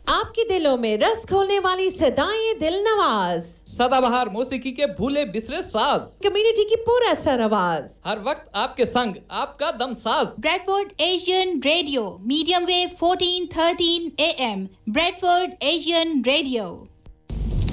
आपके दिलों में रस घोलने वाली सदाएं दिल नवाज, सदाबहार मौसीकी के भूले बिसरे साज, कम्युनिटी की पूरा सर आवाज, हर वक्त आपके संग आपका दम साज। Bradford Asian radio, medium wave 1413 AM, Bradford Asian radio.